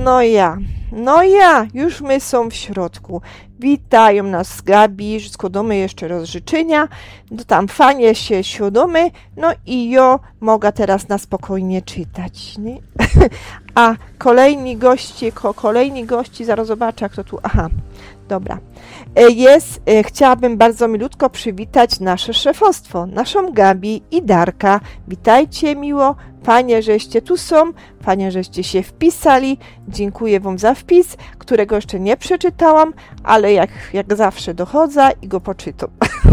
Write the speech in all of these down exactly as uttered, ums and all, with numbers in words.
No ja, no ja, już my są w środku. Witają nas Gabi, składamy jeszcze rozżyczenia, no tam fajnie się siadamy, no i ja mogę teraz na spokojnie czytać, nie? A kolejni goście, ko, kolejni gości, zaraz zobaczę, kto tu, aha, dobra. Jest, chciałabym bardzo milutko przywitać nasze szefostwo, naszą Gabi i Darka. Witajcie miło, fajnie, żeście tu są, fajnie, żeście się wpisali. Dziękuję wam za wpis, którego jeszcze nie przeczytałam, ale jak, jak zawsze dochodzę i go poczytam.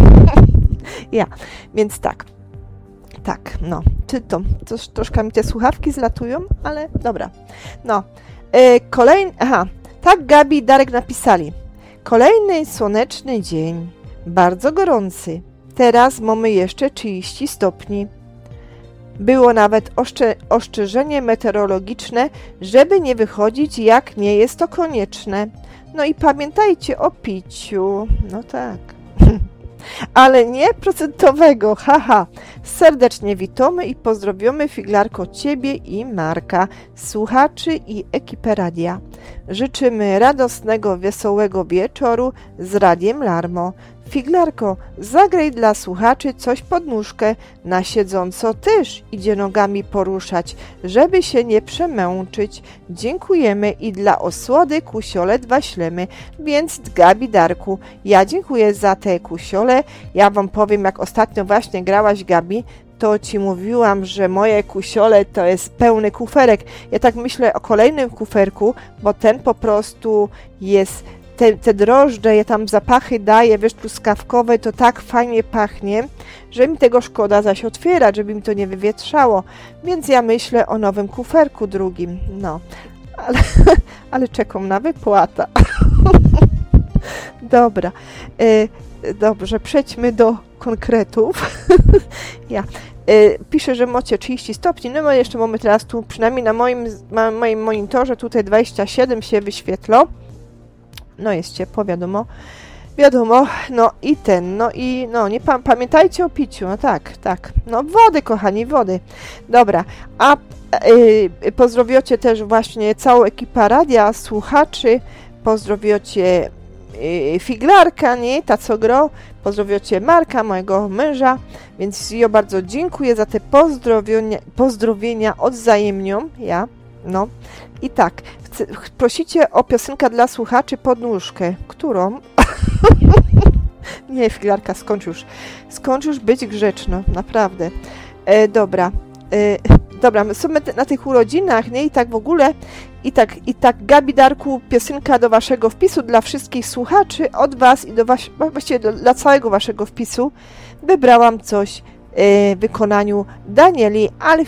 Ja, więc tak. Tak, no, czy to, to troszkę mi te słuchawki zlatują, ale dobra. No, e, kolejny, aha, tak Gabi i Darek napisali. Kolejny słoneczny dzień, bardzo gorący. Teraz mamy jeszcze trzydzieści stopni. Było nawet oszcze, ostrzeżenie meteorologiczne, żeby nie wychodzić, jak nie jest to konieczne. No i pamiętajcie o piciu. No tak. Ale nie procentowego, haha. Serdecznie witamy i pozdrowiamy Figlarko Ciebie i Marka, słuchaczy i ekipę radia. Życzymy radosnego, wesołego wieczoru z Radiem Larmo. Figlarko, zagraj dla słuchaczy coś pod nóżkę, na siedząco też idzie nogami poruszać, żeby się nie przemęczyć. Dziękujemy i dla osłody kusiole dwa ślemy, więc Gabi, Darku, ja dziękuję za te kusiole. Ja wam powiem, jak ostatnio właśnie grałaś, Gabi, to ci mówiłam, że moje kusiole to jest pełny kuferek. Ja tak myślę o kolejnym kuferku, bo ten po prostu jest... Te, te drożdże, je tam zapachy daje, wiesz, truskawkowe, to tak fajnie pachnie, że mi tego szkoda zaś otwierać, żeby mi to nie wywietrzało. Więc ja myślę o nowym kuferku drugim. No, ale, ale czekam na wypłatę. Dobra, e, dobrze, przejdźmy do konkretów. Ja. Pisze, że macie trzydzieści stopni, no jeszcze mamy teraz tu, przynajmniej na moim, na moim monitorze, tutaj dwadzieścia siedem się wyświetla. No jest ciepło, wiadomo, wiadomo, no i ten, no i, no nie pa pamiętajcie o piciu, no tak, tak, no wody, kochani, wody. Dobra, a yy, pozdrowiacie też właśnie całą ekipę radia, słuchaczy, pozdrowiacie yy, Figlarka, nie, ta co gro, pozdrowiacie Marka, mojego męża, więc ja bardzo dziękuję za te pozdrowienia, pozdrowienia odwzajemnią, ja, no. I tak, chcę, prosicie o piosenkę dla słuchaczy pod nóżkę. Którą? Nie, Figlarka, skończ już. Skończ już być grzeczna, naprawdę. E, dobra, e, dobra, my są na tych urodzinach, nie? I tak w ogóle, i tak, i tak Gabi, Darku, piosenka do waszego wpisu dla wszystkich słuchaczy, od was i do was, właściwie do, dla całego waszego wpisu wybrałam coś w wykonaniu Danieli, ale